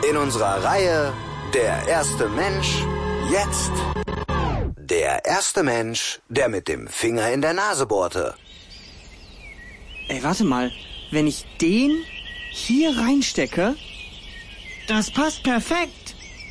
In unserer Reihe Der erste Mensch, jetzt der erste Mensch, der mit dem Finger in der Nase bohrte. Ey, warte mal. Wenn ich den hier reinstecke, das passt perfekt.